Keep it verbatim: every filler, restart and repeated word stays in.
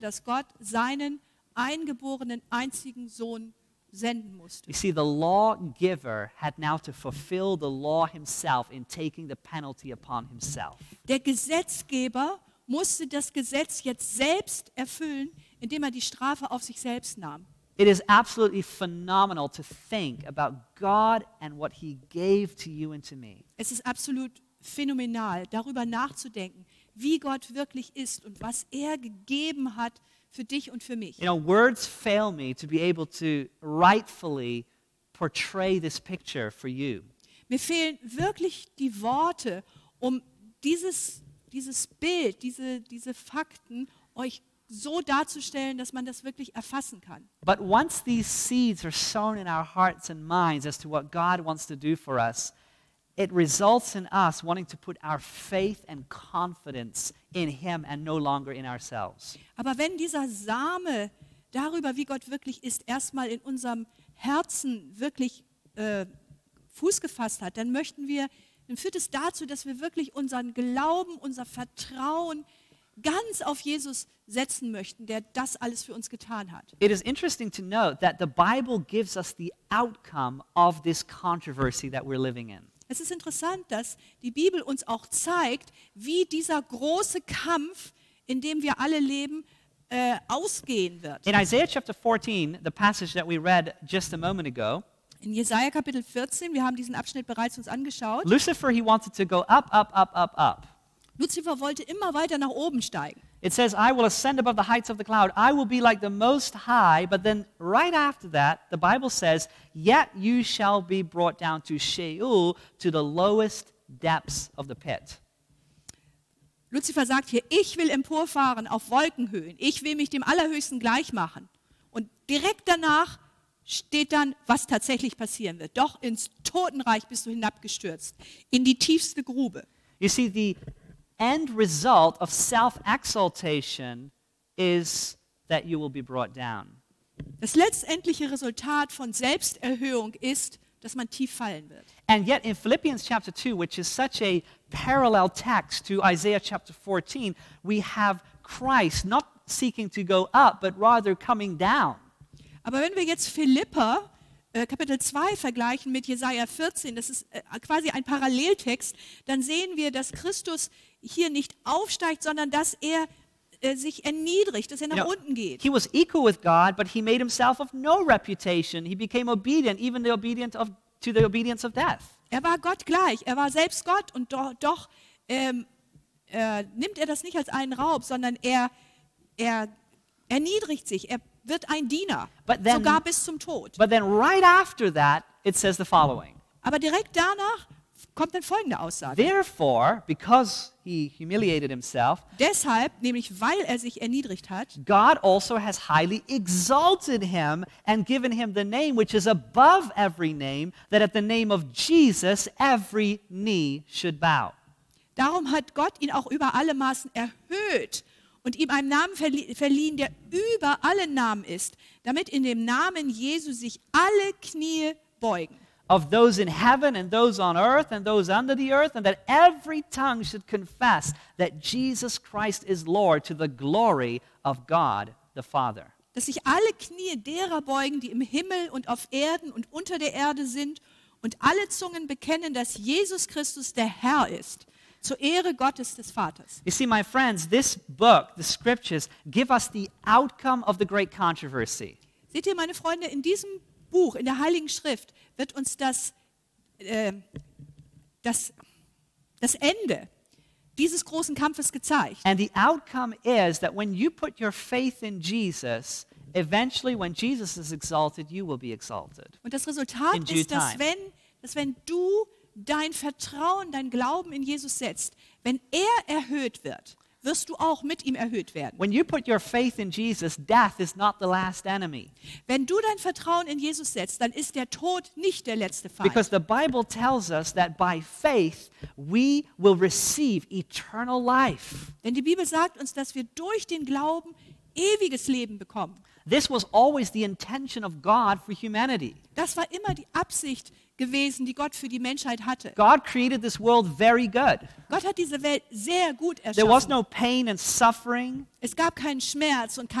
dass Gott seinen eingeborenen einzigen Sohn senden musste. You see, the lawgiver had now to fulfill the law himself in taking the penalty upon himself. Der Gesetzgeber musste das Gesetz jetzt selbst erfüllen, indem er die Strafe auf sich selbst nahm. It is absolutely phenomenal to think about God and what he gave to you and to me. Es ist absolut phänomenal, darüber nachzudenken, wie Gott wirklich ist und was er gegeben hat für dich und für mich. You know, words fail me to be able to rightfully portray this picture for you. Mir fehlen wirklich die Worte, um dieses, dieses Bild, diese, diese Fakten euch so darzustellen, dass man das wirklich erfassen kann. But once these seeds are sown in our hearts and minds as to what God wants to do for us, it results in us wanting to put our faith and confidence in him and no longer in ourselves. Aber wenn dieser Same darüber, wie Gott wirklich ist, erstmal in unserem Herzen wirklich äh, Fuß gefasst hat, dann möchten wir, dann führt es dazu, dass wir wirklich unseren Glauben, unser Vertrauen ganz auf Jesus setzen möchten, der das alles für uns getan hat. It is interesting to note that the Bible gives us the outcome of this controversy that we're living in. Es ist interessant, dass die Bibel uns auch zeigt, wie dieser große Kampf, in dem wir alle leben, äh, ausgehen wird. In Isaiah chapter fourteen, the passage that we read just a moment ago, In Jesaja Kapitel vierzehn, wir haben diesen Abschnitt bereits uns angeschaut, Lucifer, he wanted to go up, up, up, up, up. Luzifer wollte immer weiter nach oben steigen. It says, I will ascend above the heights of the cloud. I will be like the Most High. But then right after that, the Bible says, yet you shall be brought down to Sheol, to the lowest depths of the pit. Luzifer sagt hier, ich will emporfahren auf Wolkenhöhen. Ich will mich dem Allerhöchsten gleich machen. Und direkt danach steht dann, was tatsächlich passieren wird. Doch ins Totenreich bist du hinabgestürzt, in die tiefste Grube. You see, the end result of self-exaltation is that you will be brought down. Das letztendliche Resultat von Selbsterhöhung ist, dass man tief fallen wird. And yet in Philippians chapter two, which is such a parallel text to Isaiah chapter fourteen, we have Christ not seeking to go up, but rather coming down. Aber wenn wir jetzt Philipper äh, Kapitel zwei vergleichen mit Jesaja vierzehn, das ist äh, quasi ein Paralleltext, dann sehen wir, dass Christus hier nicht aufsteigt, sondern dass er äh, sich erniedrigt, dass er nach You know, unten geht. He was equal with God, but he made himself of no reputation. He became obedient, even the obedient of, to the obedience of death. Er war Gott gleich, er war selbst Gott und doch, doch ähm, äh, nimmt er das nicht als einen Raub, sondern er, er erniedrigt sich, er wird ein Diener, But then- sogar bis zum Tod. But then right after that, it says the following. Aber direkt danach kommt dann folgende Aussage. Therefore, because he humiliated himself, Deshalb, nämlich weil er sich erniedrigt hat, God also has highly exalted him and given him the name which is above every name, that at the name of Jesus every knee should bow. darum hat Gott ihn auch über alle Maßen erhöht und ihm einen Namen verlie- verliehen, der über alle Namen ist, damit in dem Namen Jesu sich alle Knie beugen. Of those in heaven and those on earth and those under the earth, and that every tongue should confess that Jesus Christ is Lord, to the glory of God the Father. Dass sich alle Knie derer beugen, die im Himmel und auf Erden und unter der Erde sind, und alle Zungen bekennen, dass Jesus Christus der Herr ist, zur Ehre Gottes des Vaters. You see, my friends, this book, the scriptures, give us the outcome of the great controversy. Seht ihr, meine Freunde, in diesem Buch, in der Heiligen Schrift, wird uns das, äh, das, das Ende dieses großen Kampfes gezeigt. And the outcome is that when you put your faith in Jesus, eventually when Jesus is exalted, you will be exalted. Und das Resultat In due ist, dass time. wenn, dass wenn du dein Vertrauen, dein Glauben in Jesus setzt, wenn er erhöht wird, wirst du auch mit ihm erhöht werden. When you put your faith in Jesus, death is not the last enemy. Wenn du dein Vertrauen in Jesus setzt, dann ist der Tod nicht der letzte Feind. Because the Bible tells us that by faith we will receive eternal life. Denn die Bibel sagt uns, dass wir durch den Glauben ewiges Leben bekommen. This was always the intention of God for humanity. Das war immer die Absicht gewesen, die Gott für die Menschheit hatte. God created this world very good. Gott hat diese Welt sehr gut There was erschaffen. no pain and suffering. Es gab keinen Schmerz und